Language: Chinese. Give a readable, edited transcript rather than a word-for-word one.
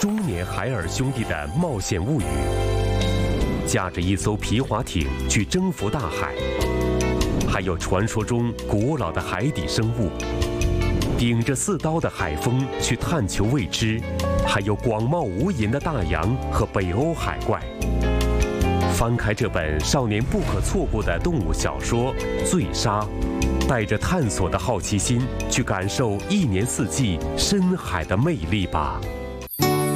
中年海尔兄弟的冒险物语，驾着一艘皮划艇去征服大海，还有传说中古老的海底生物，顶着4刀的海风去探求未知，还有广袤无垠的大洋和北欧海怪。翻开这本少年不可错过的动物小说《醉鲨》，带着探索的好奇心去感受一年四季深海的魅力吧。